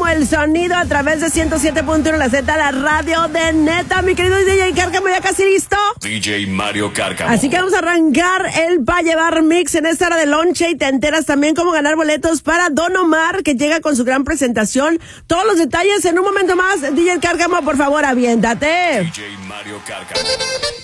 Cárcamo, el sonido a través de 107.1 La Z, la radio de neta. Mi querido DJ Cárcamo, ¿ya casi listo? DJ Mario Cárcamo. Así que vamos a arrancar el Pa' Llevar Mix en esta hora de lonche y te enteras también cómo ganar boletos para Don Omar, que llega con su gran presentación. Todos los detalles en un momento más. DJ Cárcamo, por favor, aviéntate. DJ Mario Cárcamo.